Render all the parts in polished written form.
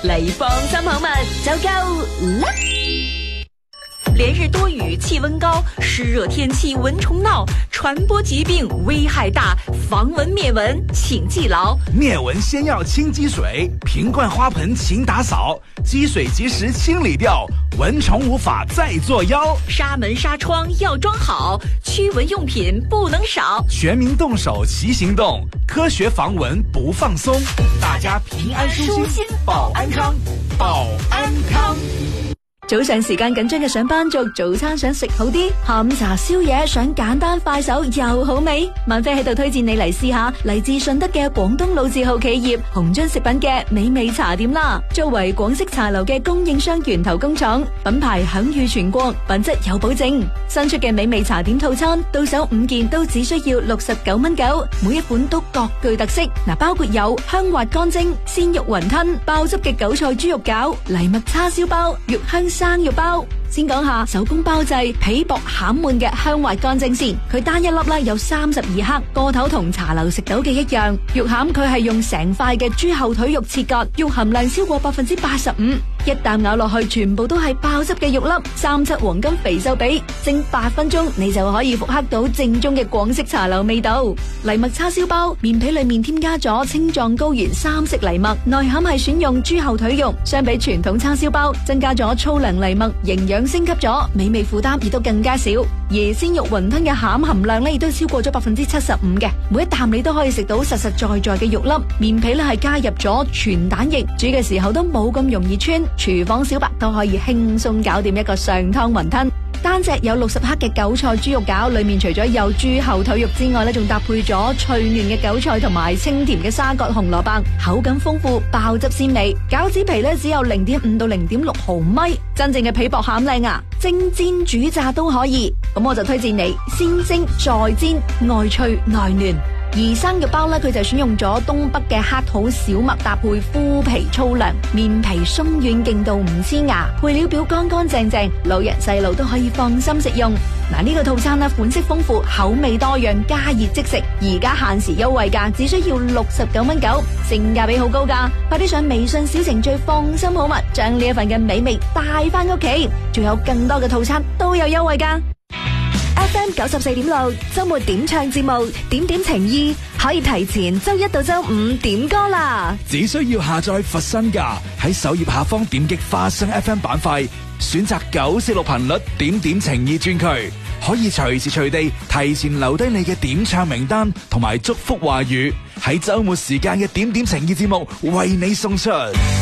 嚟放心好物就夠啦。连日多雨，气温高，湿热天气蚊虫闹，传播疾病危害大，防蚊灭蚊请记牢。 灭蚊先要清积水，瓶罐花盆勤打扫，积水及时清理掉，蚊虫无法再作妖。 纱门纱窗要装好，驱蚊用品不能少。 全民动手齐行动，科学防蚊不放松。大家平安舒心，保安康，保安康。 早上時間緊張嘅上班族，早餐想食好啲，下午茶宵夜想簡單快手又好味。萬飛喺度推薦你嚟試下嚟自順德嘅廣東老字號企業紅津食品嘅美味茶點啦。作為廣式茶樓嘅供應商源頭工廠，品牌享譽全國，品質有保證。新出嘅美味茶點套餐，到手5件都只需要69蚊9，每一款都各具特色。包括有香滑乾蒸、鮮肉雲吞、爆汁嘅韭菜豬肉餃、藜麥叉燒包、肉香生肉包。先講下手工包製皮薄餡滿嘅香滑乾蒸先，佢單一粒啦有32克，個頭同茶樓食到嘅一樣。肉餡佢係用成塊嘅豬後腿肉切割，肉含量超過85%，一啖咬落去全部都係爆汁嘅肉粒，37黃金肥瘦比，蒸8分鐘你就可以復刻到正宗嘅廣式茶樓味道。藜麥叉燒包面皮裏面添加咗青藏高原3色藜麥，內餡係選用豬後腿肉，相比傳統叉燒包增加咗粗糧藜麥，營養升級咗，美味負擔亦都更加少。而鮮肉雲吞嘅餡含量咧亦都超過咗75%嘅，每一啖你都可以食到實實在在嘅肉粒。面皮咧係加入咗全蛋液，煮嘅時候都冇咁容易穿，廚房小白都可以輕鬆搞掂一個上湯雲吞。單隻有60克嘅韭菜豬肉餃，裏面除咗有豬後腿肉之外咧，仲搭配咗脆嫩嘅韭菜同埋清甜嘅沙葛紅蘿蔔，口感豐富，爆汁鮮美。餃子皮咧只有0.5到0.6毫米，真正嘅皮薄餡靚啊！蒸煎煮炸都可以，咁我就推薦你先蒸再煎，外脆內嫩。而生肉包咧，佢就選用咗東北嘅黑土小麥搭配麩皮粗糧，面皮鬆軟勁到唔黐牙，配料表乾乾淨淨，老人細路都可以放心食用。呢個套餐咧款式豐富，口味多樣，加熱即食，而家限時優惠價只需要69蚊9，性價比好高㗎！快啲上微信小程序放心好物，將呢一份嘅美味帶翻屋企，仲有更多嘅套餐都有優惠㗎。FM 94.6周末點唱節目，點點情意可以提前周一到周五點歌啦。 只需要下載佛身價，喺首頁下方點擊花生 FM 板塊，選擇946頻率點點情意專區，可以隨時隨地提前留低你嘅點唱名單同埋祝福話語，喺周末時間嘅點點情意節目為你送出。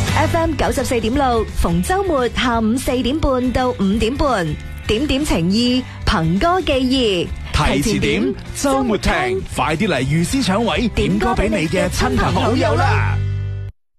FM 94.6逢周末下午4點半到5點半，點點情意，憑歌寄意， 提前點，周末聽，快啲嚟預先搶位，點歌俾你嘅親朋好友啦！